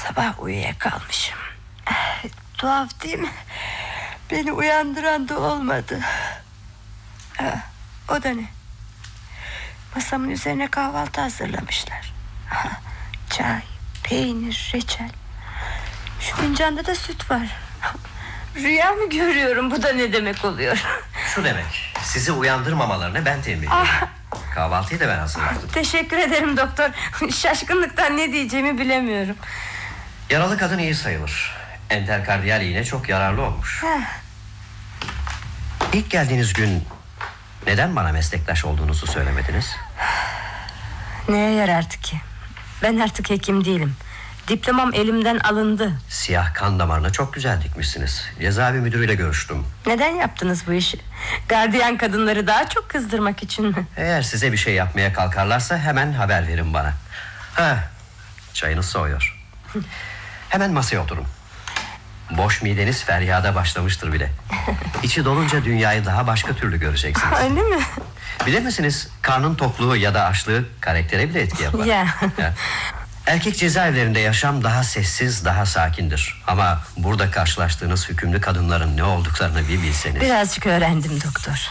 sabah uyuyakalmışım. Tuhaf değil mi? Beni uyandıran da olmadı. O da ne? Masamın üzerine kahvaltı hazırlamışlar. Çay, peynir, reçel. Şu fincanda da süt var. Rüya mı görüyorum? Bu da ne demek oluyor? Şu demek, sizi uyandırmamalarını ben temin ediyorum. Kahvaltıyı da ben hazırladım. Teşekkür ederim doktor. Şaşkınlıktan ne diyeceğimi bilemiyorum. Yaralı kadın iyi sayılır. Enterkardiyal iğne çok yararlı olmuş. İlk geldiğiniz gün neden bana meslektaş olduğunuzu söylemediniz? Neye yarardı ki? Ben artık hekim değilim. Diplomam elimden alındı. Siyah kan damarına çok güzel dikmişsiniz. Cezaevi müdürüyle görüştüm. Neden yaptınız bu işi? Gardiyan kadınları daha çok kızdırmak için mi? Eğer size bir şey yapmaya kalkarlarsa hemen haber verin bana. Çayınız soğuyor. Hemen masaya oturun. Boş mideniz feryada başlamıştır bile. İçi dolunca dünyayı daha başka türlü göreceksiniz. Öyle mi? Bilir misiniz, karnın tokluğu ya da açlığı karaktere bile etki yapar. Ya. Erkek cezaevlerinde yaşam daha sessiz, daha sakindir. Ama burada karşılaştığınız hükümlü kadınların ne olduklarını bir bilseniz. Birazcık öğrendim doktor.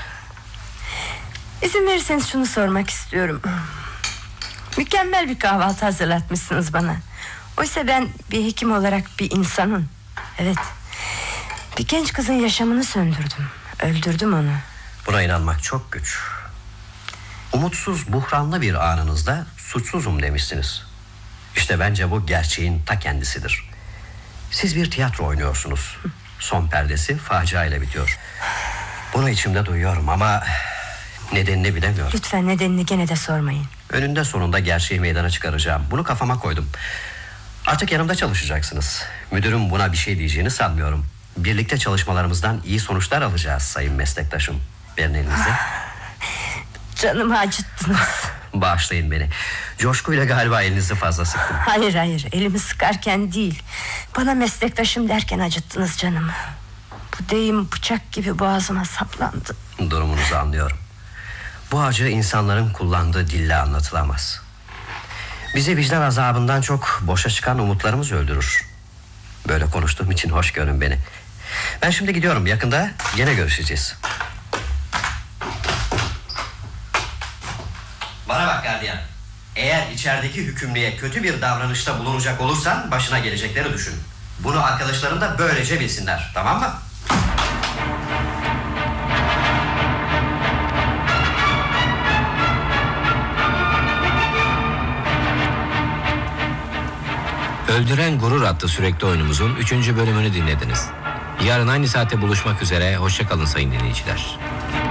İzin verirseniz şunu sormak istiyorum. Mükemmel bir kahvaltı hazırlatmışsınız bana. Oysa ben bir hekim olarak bir insanım. Evet. Bir genç kızın yaşamını söndürdüm. Öldürdüm onu. Buna inanmak çok güç. Umutsuz, buhranlı bir anınızda suçsuzum demişsiniz. İşte bence bu gerçeğin ta kendisidir. Siz bir tiyatro oynuyorsunuz. Son perdesi facia ile bitiyor. Bunu içimde duyuyorum ama nedenini bilemiyorum. Lütfen nedenini gene de sormayın. Önünde sonunda gerçeği meydana çıkaracağım. Bunu kafama koydum. Artık yanımda çalışacaksınız. Müdürüm buna bir şey diyeceğini sanmıyorum. Birlikte çalışmalarımızdan iyi sonuçlar alacağız sayın meslektaşım. Verin elinize. Canımı acıttınız. Bağışlayın beni. Coşkuyla galiba elinizi fazla sıktım. Hayır, elimi sıkarken değil. Bana meslektaşım derken acıttınız canımı. Bu deyim bıçak gibi boğazıma saplandı. Durumunuzu anlıyorum. Bu acı insanların kullandığı dille anlatılamaz. Bizi vicdan azabından çok boşa çıkan umutlarımız öldürür. Böyle konuştuğum için hoş görün beni. Ben şimdi gidiyorum, yakında gene görüşeceğiz. Bana bak gardiyan. Eğer içerideki hükümlüye kötü bir davranışta bulunacak olursan başına gelecekleri düşün. Bunu arkadaşlarım da böylece bilsinler, tamam mı? Öldüren Gurur adlı sürekli oyunumuzun 3. bölümünü dinlediniz. Yarın aynı saatte buluşmak üzere, hoşça kalın sayın dinleyiciler.